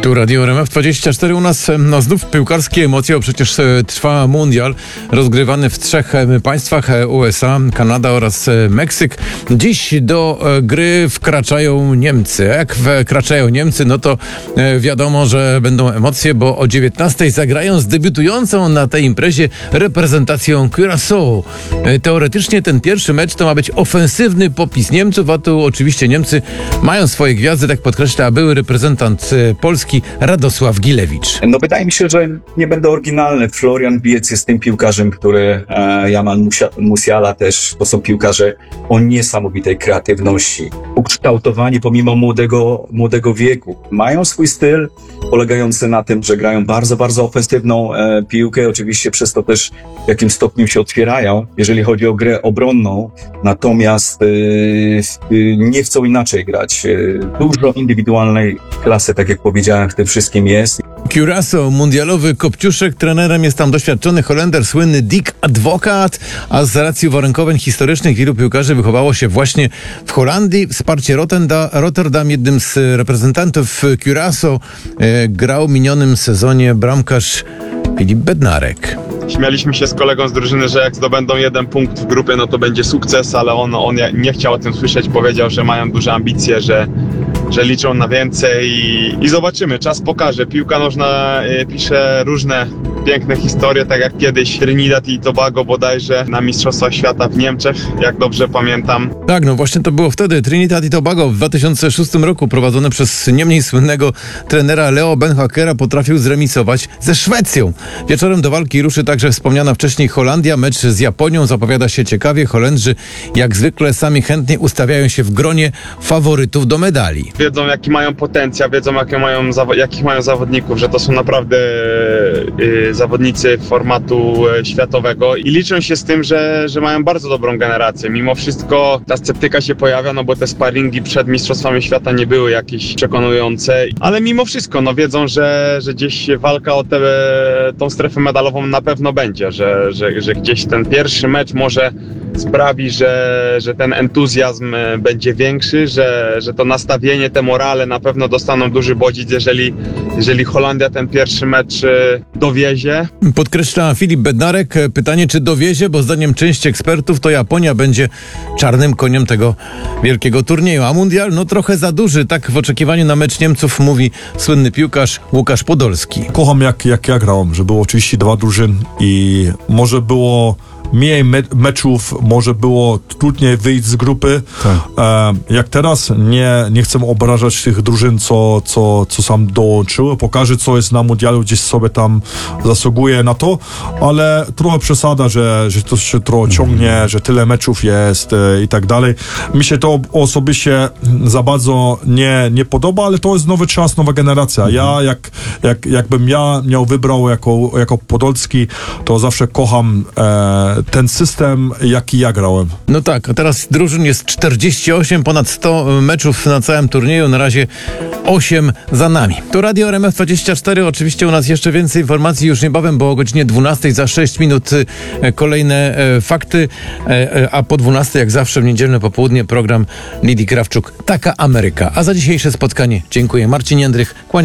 Tu Radio RMF24 u nas znów piłkarskie emocje, bo przecież trwa mundial rozgrywany w trzech państwach: USA, Kanada oraz Meksyk. Dziś do gry wkraczają Niemcy. Jak wkraczają Niemcy, no to wiadomo, że będą emocje, bo o 19:00 zagrają z debiutującą na tej imprezie reprezentacją Curaçao. Teoretycznie ten pierwszy mecz to ma być ofensywny popis Niemców, a tu oczywiście Niemcy mają swoje gwiazdy, tak podkreśla były reprezentant Polski Radosław Gilewicz. No wydaje mi się, że nie będę oryginalny. Florian Wirtz jest tym piłkarzem, który Jamal Musiala też, to są piłkarze o niesamowitej kreatywności. Ukształtowani pomimo młodego wieku. Mają swój styl polegający na tym, że grają bardzo, bardzo ofensywną piłkę. Oczywiście przez to też w jakim stopniu się otwierają, jeżeli chodzi o grę obronną. Natomiast nie chcą inaczej grać. Dużo indywidualnej klasy, tak jak powiedziałem, w tym wszystkim jest. Curaçao, mundialowy kopciuszek. Trenerem jest tam doświadczony Holender, słynny Dick Advocaat, a z racji uwarunkowań historycznych wielu piłkarzy wychowało się właśnie w Holandii. Wsparcie Rotterdam, jednym z reprezentantów Curaçao, grał w minionym sezonie bramkarz Filip Bednarek. Śmialiśmy się z kolegą z drużyny, że jak zdobędą 1 punkt w grupie, no to będzie sukces, ale on nie chciał o tym słyszeć, powiedział, że mają duże ambicje, że liczą na więcej i zobaczymy, czas pokaże. Piłka nożna pisze różne piękne historie, tak jak kiedyś Trinidad i Tobago bodajże na Mistrzostwach Świata w Niemczech, jak dobrze pamiętam. Tak, no właśnie to było wtedy. Trinidad i Tobago w 2006 roku, prowadzone przez nie mniej słynnego trenera Leo Benhakera, potrafił zremisować ze Szwecją. Wieczorem do walki ruszy także wspomniana wcześniej Holandia. Mecz z Japonią zapowiada się ciekawie. Holendrzy jak zwykle sami chętnie ustawiają się w gronie faworytów do medali. Wiedzą, jaki mają potencjał, wiedzą, jakich mają zawodników, że to są naprawdę zawodnicy formatu światowego i liczą się z tym, że mają bardzo dobrą generację. Mimo wszystko ta sceptyka się pojawia, no bo te sparingi przed Mistrzostwami Świata nie były jakieś przekonujące, ale mimo wszystko no wiedzą, że gdzieś walka o tą strefę medalową na pewno będzie, że gdzieś ten pierwszy mecz może sprawi, że ten entuzjazm będzie większy, że to nastawienie, te morale na pewno dostaną duży bodziec, jeżeli Holandia ten pierwszy mecz dowiezie. Podkreśla Filip Bednarek. Pytanie, czy dowiezie, bo zdaniem części ekspertów to Japonia będzie czarnym koniem tego wielkiego turnieju, a mundial no trochę za duży. Tak w oczekiwaniu na mecz Niemców mówi słynny piłkarz Łukasz Podolski. Kocham jak ja grałem, że było oczywiście 2 drużyn i może było mniej meczów, może było trudniej wyjść z grupy. Tak. Jak teraz nie chcę obrażać tych drużyn, co sam dołączyły. Pokażę, co jest na mundialu, gdzieś sobie tam zasługuje na to, ale trochę przesada, że to się trochę ciągnie, że tyle meczów jest i tak dalej. Mi się to osobiście za bardzo nie podoba, ale to jest nowy czas, nowa generacja. Ja, jakbym miał wybrał jako Podolski, to zawsze kocham ten system, jaki ja grałem. No tak, a teraz drużyn jest 48, ponad 100 meczów na całym turnieju, na razie 8 za nami. To Radio RMF24, oczywiście u nas jeszcze więcej informacji już niebawem, bo o godzinie 12:00 za 6 minut kolejne fakty, a po 12:00 jak zawsze w niedzielne popołudnie program Lidii Krawczuk Taka Ameryka. A za dzisiejsze spotkanie dziękuję. Marcin Jędrych, kłaniam.